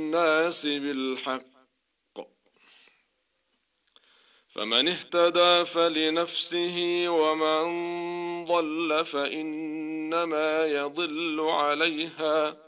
الناس بالحق، فمن اهتدى فلنفسه ومن ضل فإنما يضل عليها،